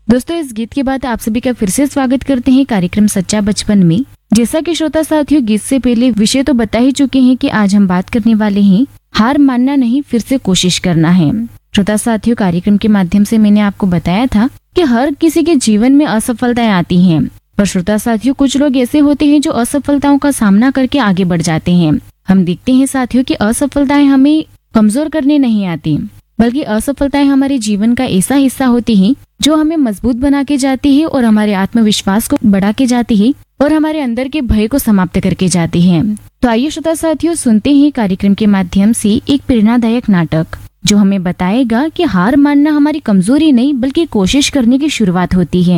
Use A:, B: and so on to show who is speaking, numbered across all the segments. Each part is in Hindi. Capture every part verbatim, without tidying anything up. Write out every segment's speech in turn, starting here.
A: दोस्तों, इस गीत के बाद आप सभी का फिर से स्वागत करते हैं कार्यक्रम सच्चा बचपन में। जैसा कि श्रोता साथियों गीत से पहले विषय तो बता ही चुके हैं कि आज हम बात करने वाले हैं हार मानना नहीं, फिर से कोशिश करना है। श्रोता साथियों, कार्यक्रम के माध्यम से मैंने आपको बताया था कि हर किसी के जीवन में असफलताएं आती हैं, पर श्रोता साथियों कुछ लोग ऐसे होते हैं जो असफलताओं का सामना करके आगे बढ़ जाते हैं। हम देखते हैं साथियों कि असफलताएं हमें कमजोर करने नहीं आती, बल्कि असफलताएं हमारे जीवन का ऐसा हिस्सा होती हैं जो हमें मजबूत बना के जाती है और हमारे आत्मविश्वास को बढ़ा के जाती है और हमारे अंदर के भय को समाप्त करके जाती है। तो आइए श्रोता साथियों सुनते हैं कार्यक्रम के माध्यम से एक प्रेरणादायक नाटक जो हमें बताएगा कि हार मानना हमारी कमजोरी नहीं बल्कि कोशिश करने की शुरुआत होती है।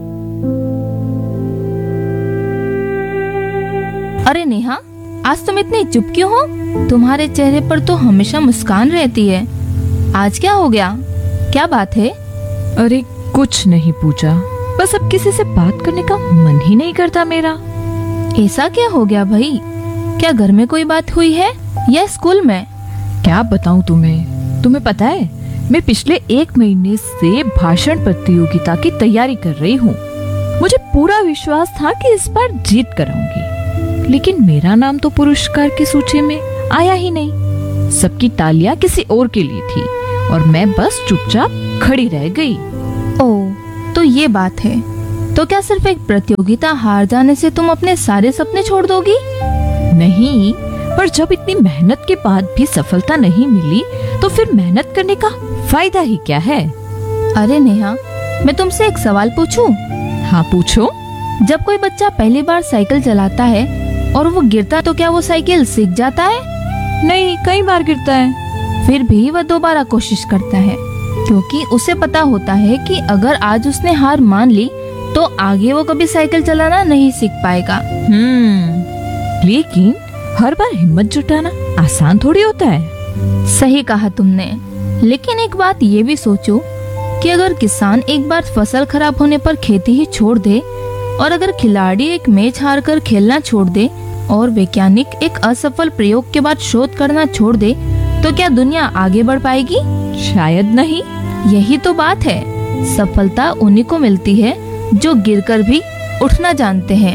B: अरे नेहा, आज तुम इतनी चुप क्यों हो? तुम्हारे चेहरे पर तो हमेशा मुस्कान रहती है, आज क्या हो गया? क्या बात है?
C: अरे कुछ नहीं पूजा, बस अब किसी से बात करने का मन ही नहीं करता मेरा।
B: ऐसा क्या हो गया भाई? क्या घर में कोई बात हुई है या स्कूल में?
C: क्या बताऊं तुम्हें तुम्हें पता है, मैं पिछले एक महीने से भाषण प्रतियोगिता की तैयारी कर रही हूँ। मुझे पूरा विश्वास था कि इस बार जीत कर आऊंगी, लेकिन मेरा नाम तो पुरस्कार की सूची में आया ही नहीं। सबकी तालियां किसी और के लिए थी और मैं बस चुपचाप खड़ी रह गई।
B: ओह, तो ये बात है। तो क्या सिर्फ एक प्रतियोगिता हार जाने से तुम अपने सारे सपने छोड़ दोगी?
C: नहीं, पर जब इतनी मेहनत के बाद भी सफलता नहीं मिली तो फिर मेहनत करने का फायदा ही क्या है?
B: अरे नेहा, मैं तुमसे एक सवाल पूछूं?
C: हाँ पूछो।
B: जब कोई बच्चा पहली बार साइकिल चलाता है और वो गिरता तो क्या वो साइकिल सीख जाता है?
C: नहीं, कई बार गिरता है।
B: फिर भी वह दोबारा कोशिश करता है, क्योंकि उसे पता होता है कि अगर आज उसने हार मान ली तो आगे वो कभी साइकिल चलाना नहीं सीख पाएगा।
C: हम्म, लेकिन हर बार हिम्मत जुटाना आसान थोड़ी होता है।
B: सही कहा तुमने, लेकिन एक बात ये भी सोचो कि अगर किसान एक बार फसल खराब होने पर खेती ही छोड़ दे, और अगर खिलाड़ी एक मैच हार कर खेलना छोड़ दे, और वैज्ञानिक एक असफल प्रयोग के बाद शोध करना छोड़ दे, तो क्या दुनिया आगे बढ़ पाएगी?
C: शायद नहीं।
B: यही तो बात है, सफलता उन्हीं को मिलती है जो गिरकर भी उठना जानते हैं।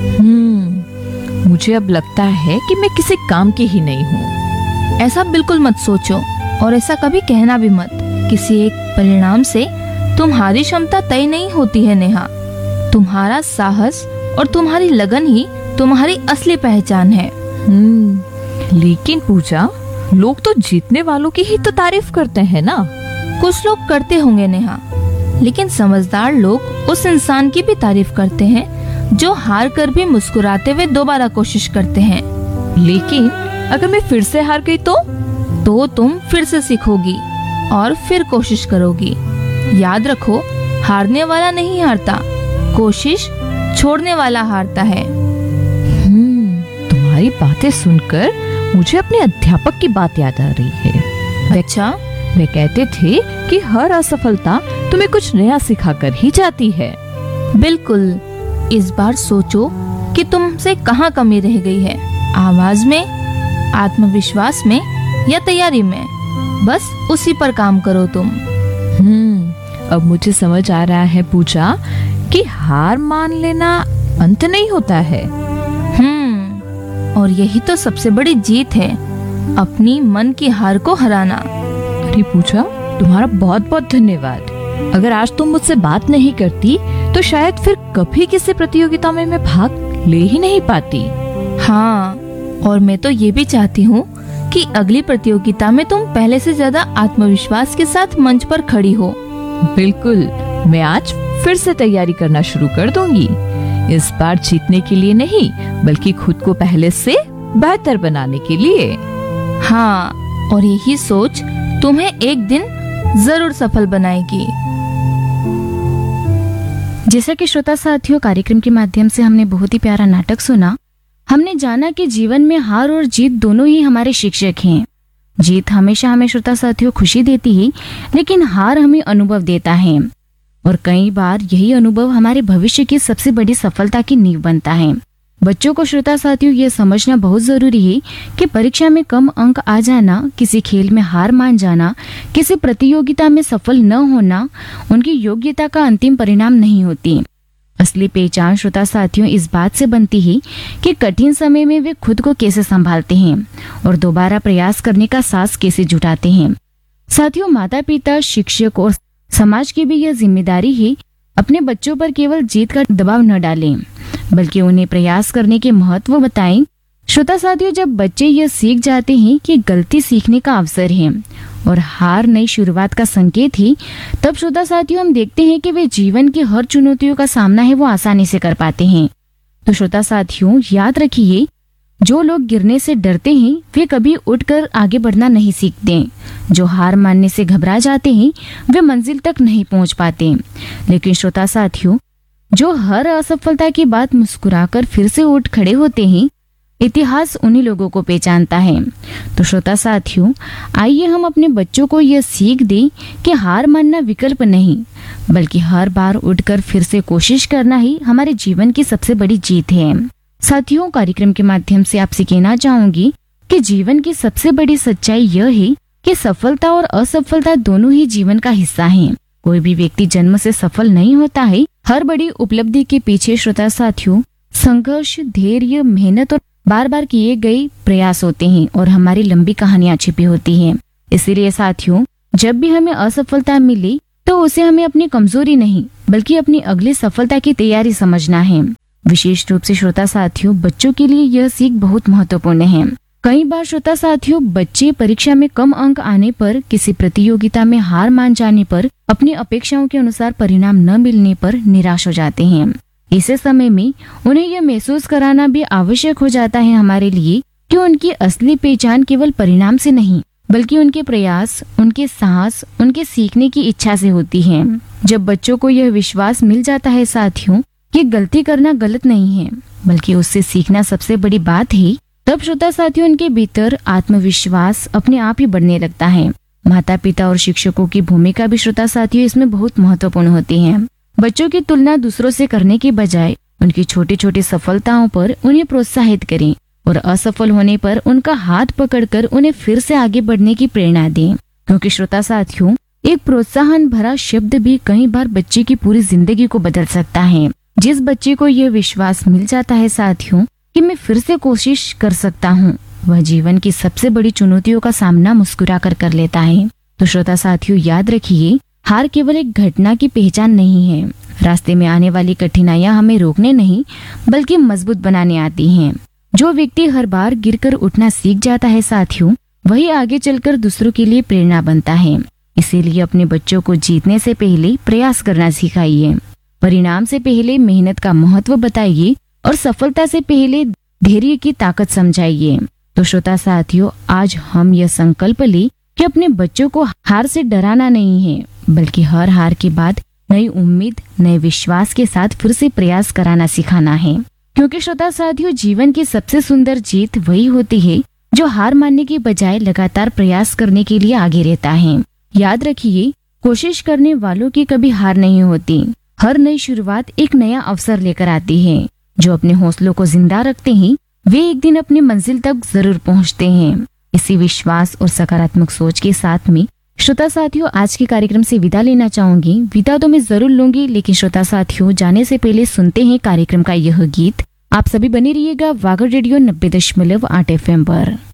C: हम्म, मुझे अब लगता है कि मैं किसी काम की ही नहीं हूँ।
B: ऐसा बिल्कुल मत सोचो, और ऐसा कभी कहना भी मत। किसी एक परिणाम से तुम्हारी क्षमता तय नहीं होती है नेहा। तुम्हारा साहस और तुम्हारी लगन ही तुम्हारी असली पहचान है।
C: हम्म, लेकिन पूजा, लोग तो जीतने वालों की ही तो तारीफ करते हैं ना।
B: कुछ लोग करते होंगे नेहा, लेकिन समझदार लोग उस इंसान की भी तारीफ करते हैं जो हार कर भी मुस्कुराते हुए दोबारा कोशिश करते हैं।
C: लेकिन अगर मैं फिर से हार गई तो
B: तो तुम फिर से सीखोगी और फिर कोशिश करोगी। याद रखो, हारने वाला नहीं हारता, कोशिश छोड़ने वाला हारता है।
C: हम्म, तुम्हारी बातें सुनकर मुझे अपने अध्यापक की बात याद आ रही है।
B: अच्छा?
C: वे कहते थे कि हर असफलता तुम्हें कुछ नया सिखाकर ही जाती है।
B: बिल्कुल। इस बार सोचो कि तुमसे कहाँ कमी रह गई है, आवाज में, आत्मविश्वास में या तैयारी में। बस उसी पर काम करो तुम।
C: हम्म, अब मुझे समझ आ रहा है पूजा कि हार मान लेना अंत नहीं होता है।
B: हम्म, और यही तो सबसे बड़ी जीत है, अपनी मन की हार को हराना।
C: अरे पूजा, तुम्हारा बहुत बहुत धन्यवाद। अगर आज तुम मुझसे बात नहीं करती तो शायद फिर कभी किसी प्रतियोगिता में मैं भाग ले ही नहीं पाती।
B: हाँ, और मैं तो ये भी चाहती हूँ कि अगली प्रतियोगिता में तुम पहले से ज्यादा आत्मविश्वास के साथ मंच पर खड़ी हो।
C: बिल्कुल, मैं आज फिर से तैयारी करना शुरू कर दूंगी। इस बार जीतने के लिए नहीं, बल्कि खुद को पहले से बेहतर बनाने के लिए।
B: हाँ, और यही सोच तुम्हें एक दिन जरूर सफल बनाएगी।
A: जैसा कि श्रोता साथियों कार्यक्रम के माध्यम से हमने बहुत ही प्यारा नाटक सुना। हमने जाना कि जीवन में हार और जीत दोनों ही हमारे शिक्षक हैं। जीत हमेशा हमें श्रोता साथियों खुशी देती है, लेकिन हार हमें अनुभव देता है, और कई बार यही अनुभव हमारे भविष्य की सबसे बड़ी सफलता की नींव बनता है। बच्चों को श्रोता साथियों यह समझना बहुत जरूरी है कि परीक्षा में कम अंक आ जाना, किसी खेल में हार मान जाना, किसी प्रतियोगिता में सफल न होना उनकी योग्यता का अंतिम परिणाम नहीं होती। असली पहचान श्रोता साथियों इस बात से बनती है कि कठिन समय में वे खुद को कैसे संभालते हैं और दोबारा प्रयास करने का साहस कैसे जुटाते हैं। साथियों, माता पिता, शिक्षक और समाज की भी यह जिम्मेदारी है अपने बच्चों पर केवल जीत का दबाव न डालें, बल्कि उन्हें प्रयास करने के महत्व बताएं। श्रोता साथियों, जब बच्चे यह सीख जाते हैं कि गलती सीखने का अवसर है और हार नई शुरुआत का संकेत है, तब श्रोता साथियों हम देखते हैं कि वे जीवन की हर चुनौतियों का सामना है वो आसानी से कर पाते हैं। तो श्रोता साथियों याद रखिए, जो लोग गिरने से डरते हैं वे कभी उठकर आगे बढ़ना नहीं सीखते। जो हार मानने से घबरा जाते हैं वे मंजिल तक नहीं पहुंच पाते। लेकिन श्रोता साथियों, जो हर असफलता के बाद मुस्कुराकर फिर से उठ खड़े होते हैं, इतिहास उन्हीं लोगों को पहचानता है। तो श्रोता साथियों, आइए हम अपने बच्चों को यह सीख दें कि हार मानना विकल्प नहीं, बल्कि हर बार उठकर फिर से कोशिश करना ही हमारे जीवन की सबसे बड़ी जीत है। साथियों, कार्यक्रम के माध्यम से आपसे कहना चाहूंगी कि जीवन की सबसे बड़ी सच्चाई यह है कि सफलता और असफलता दोनों ही जीवन का हिस्सा हैं। कोई भी व्यक्ति जन्म से सफल नहीं होता है। हर बड़ी उपलब्धि के पीछे श्रोता साथियों संघर्ष, धैर्य, मेहनत और बार बार किए गए प्रयास होते हैं और हमारी लंबी कहानियां छिपी होती हैं। इसीलिए साथियों, जब भी हमें असफलता मिले तो उसे हमें अपनी कमजोरी नहीं बल्कि अपनी अगली सफलता की तैयारी समझना है। विशेष रूप से श्रोता साथियों, बच्चों के लिए यह सीख बहुत महत्वपूर्ण है। कई बार श्रोता साथियों, बच्चे परीक्षा में कम अंक आने पर, किसी प्रतियोगिता में हार मान जाने पर, अपनी अपेक्षाओं के अनुसार परिणाम न मिलने पर निराश हो जाते हैं। ऐसे समय में उन्हें यह महसूस कराना भी आवश्यक हो जाता है हमारे लिए कि उनकी असली पहचान केवल परिणाम से नहीं बल्कि उनके प्रयास, उनके साहस, उनके सीखने की इच्छा से होती है। जब बच्चों को यह विश्वास मिल जाता है साथियों कि गलती करना गलत नहीं है बल्कि उससे सीखना सबसे बड़ी बात है, तब श्रोता साथियों उनके भीतर आत्मविश्वास अपने आप ही बढ़ने लगता है। माता पिता और शिक्षकों की भूमिका भी श्रोता साथियों इसमें बहुत महत्वपूर्ण होती है। बच्चों की तुलना दूसरों से करने के बजाय उनकी छोटी छोटी सफलताओं पर उन्हें प्रोत्साहित करें और असफल होने पर उनका हाथ पकड़कर उन्हें फिर से आगे बढ़ने की प्रेरणा दें। क्योंकि श्रोता साथियों, एक प्रोत्साहन भरा शब्द भी कई बार बच्चे की पूरी जिंदगी को बदल सकता है। जिस बच्चे को यह विश्वास मिल जाता है साथियों कि मैं फिर से कोशिश कर सकता हूँ, वह जीवन की सबसे बड़ी चुनौतियों का सामना मुस्कुरा कर कर लेता है। तो श्रोता साथियों याद रखिए, हार केवल एक घटना की पहचान नहीं है। रास्ते में आने वाली कठिनाइयां हमें रोकने नहीं बल्कि मजबूत बनाने आती हैं। जो व्यक्ति हर बार गिरकर उठना सीख जाता है साथियों, वही आगे चलकर दूसरों के लिए प्रेरणा बनता है। इसीलिए अपने बच्चों को जीतने से पहले प्रयास करना सिखाइए, परिणाम से पहले मेहनत का महत्व बताइए और सफलता से पहले धैर्य की ताकत समझाइए। तो श्रोता साथियों, आज हम यह संकल्प लें कि अपने बच्चों को हार से डराना नहीं है बल्कि हर हार के बाद नई उम्मीद, नए विश्वास के साथ फिर से प्रयास कराना सिखाना है। क्योंकि श्रोता साथियों, जीवन की सबसे सुंदर जीत वही होती है जो हार मानने के बजाय लगातार प्रयास करने के लिए आगे रहता है। याद रखिए, कोशिश करने वालों की कभी हार नहीं होती। हर नई शुरुआत एक नया अवसर लेकर आती है। जो अपने हौसलों को जिंदा रखते हैं वे एक दिन अपनी मंजिल तक जरूर पहुंचते हैं। इसी विश्वास और सकारात्मक सोच के साथ में श्रोता साथियों आज के कार्यक्रम से विदा लेना चाहूंगी। विदा तो मैं जरूर लूंगी, लेकिन श्रोता साथियों जाने से पहले सुनते हैं कार्यक्रम का यह गीत। आप सभी बने रहिएगा वागड़ रेडियो नब्बे दशमलव आठ एफ एम पर।